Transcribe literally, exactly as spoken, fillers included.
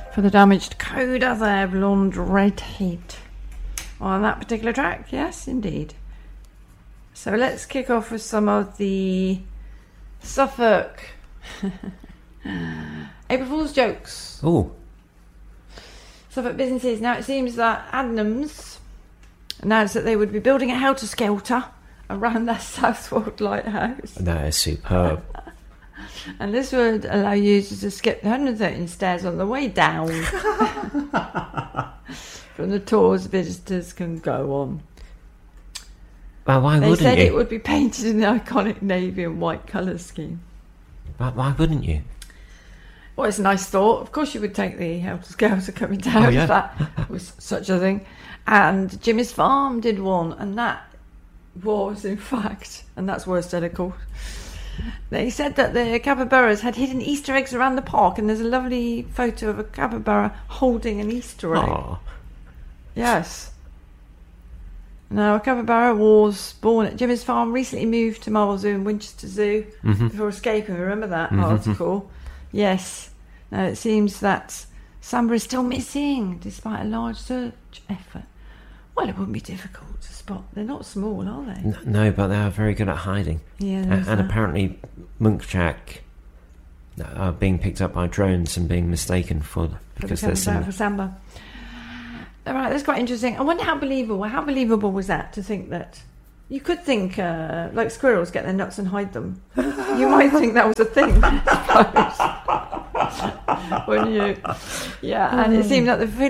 for the damaged coda there, Blonde Red Heat. On that particular track, yes, indeed. So let's kick off with some of the Suffolk April Fool's jokes. Oh. Suffolk businesses. Now it seems that Adnams announced that they would be building a helter-skelter around their Southwold lighthouse. That is superb. And this would allow users to skip the one hundred thirteen stairs on the way down. From the tours visitors can go on. Well, why they wouldn't said you? it would be painted in the iconic navy and white colour scheme. Why, why wouldn't you? Well, it's a nice thought. Of course you would take the helter-skelter coming down Oh, yeah. if that was such a thing. And Jimmy's Farm did one, and that was, in fact, and that's worse said, of course. They said that the capybaras had hidden Easter eggs around the park, and there's a lovely photo of a capybara holding an Easter egg. Aww. Yes. Now, a capybara was born at Jimmy's Farm, recently moved to Marvel Zoo and Winchester Zoo Mm-hmm. before escaping. Remember that Mhm. article? Yes. Now, it seems that Samba is still missing, despite a large search effort. Well, it wouldn't be difficult to spot. They're not small, are they? N- No, but they are very good at hiding. Yeah, A- there's and that. apparently Munkjack are being picked up by drones and being mistaken for For the because there's capybara some. for Samba. All right, that's quite interesting. I wonder how believable. How believable was that to think that you could think uh, like squirrels get their nuts and hide them. You might think that was a thing, I suppose. Wouldn't you? Yeah, and it seemed that the